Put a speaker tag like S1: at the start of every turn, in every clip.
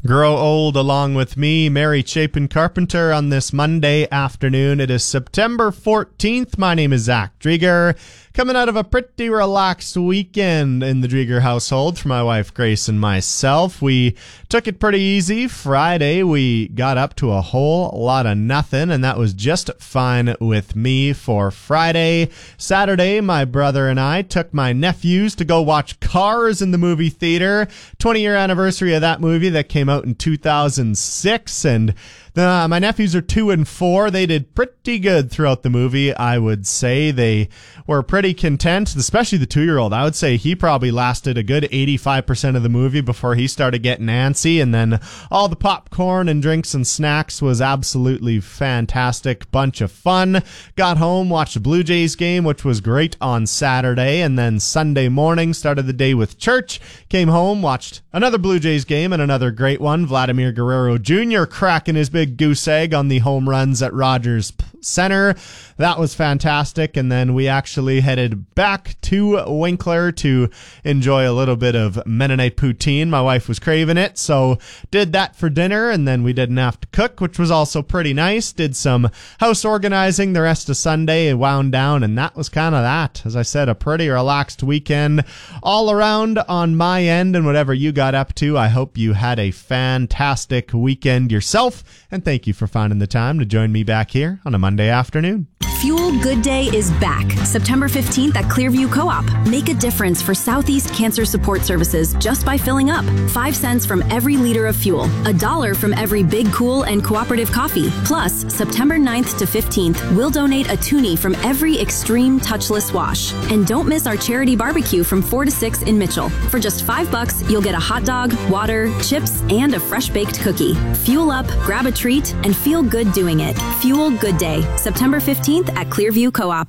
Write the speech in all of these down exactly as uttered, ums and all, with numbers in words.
S1: Grow old along with me, Mary Chapin Carpenter, on this Monday afternoon. It is September fourteenth. My name is Zach Drieger, coming out of a pretty relaxed weekend in the Drieger household for my wife Grace and myself. We took it pretty easy. Friday, we got up to a whole lot of nothing, and that was just fine with me for Friday. Saturday, my brother and I took my nephews to go watch Cars in the movie theater. twenty-year anniversary of that movie that came out in two thousand six, and uh, my nephews are two and four. They did pretty good throughout the movie, I would say. They were pretty content, especially the two-year-old. I would say he probably lasted a good eighty-five percent of the movie before he started getting antsy, and then all the popcorn and drinks and snacks was absolutely fantastic. Bunch of fun. Got home, watched the Blue Jays game, which was great on Saturday, and then Sunday morning started the day with church. Came home, watched another Blue Jays game and another great one. Vladimir Guerrero Junior cracking his big goose egg on the home runs at Rogers Center. That was fantastic. And then we actually headed back to Winkler to enjoy a little bit of Mennonite poutine. My wife was craving it, so did that for dinner, and then we didn't have to cook, which was also pretty nice. Did some house organizing the rest of Sunday and wound down, and that was kind of that. As I said, a pretty relaxed weekend all around on my end, and whatever you got up to, I hope you had a fantastic weekend yourself, and thank you for finding the time to join me back here on a Monday afternoon.
S2: Fuel Good Day is back September fifteenth at Clearview Co-op. Make a difference for Southeast Cancer Support Services just by filling up. Five cents from every liter of fuel. A dollar from every Big Cool and Cooperative coffee. Plus, September ninth to fifteenth, we'll donate a toonie from every Extreme Touchless wash. And don't miss our charity barbecue from four to six in Mitchell. For just five bucks, you'll get a hot dog, water, chips, and a fresh baked cookie. Fuel up, grab a treat, and feel good doing it. Fuel Good Day, September fifteenth at Clearview Co-op.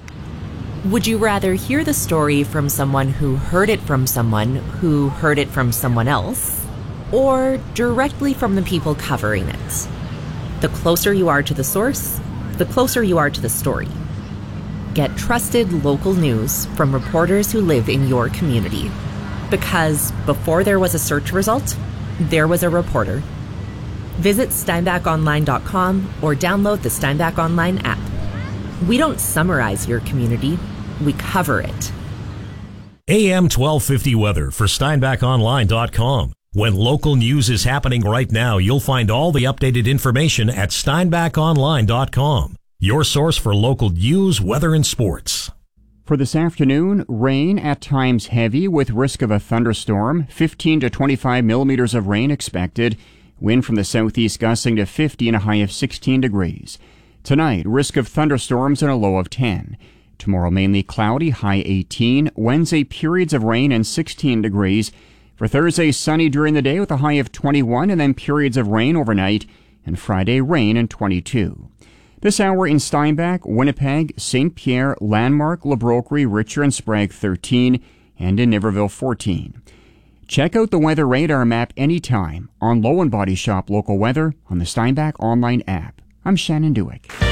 S3: Would you rather hear the story from someone who heard it from someone who heard it from someone else, or directly from the people covering it? The closer you are to the source, the closer you are to the story. Get trusted local news from reporters who live in your community. Because before there was a search result, there was a reporter. Visit steinbach online dot com or download the Steinbach Online app. We don't summarize your community, we cover it.
S4: A M twelve fifty weather for steinbach online dot com. When local news is happening right now, you'll find all the updated information at steinbach online dot com. Your source for local news, weather, and sports.
S5: For this afternoon, rain, at times heavy with risk of a thunderstorm, fifteen to twenty-five millimeters of rain expected. Wind from the southeast gusting to fifty and a high of sixteen degrees. Tonight, risk of thunderstorms and a low of ten. Tomorrow, mainly cloudy, high eighteen. Wednesday, periods of rain and sixteen degrees. For Thursday, sunny during the day with a high of twenty-one, and then periods of rain overnight. And Friday, rain and twenty-two. This hour in Steinbach, Winnipeg, Saint Pierre, Landmark, Labroquerie, Richer, and Sprague thirteen, and in Niverville fourteen. Check out the weather radar map anytime on Low and Body Shop Local Weather on the Steinbach Online app. I'm Shannon Dewick.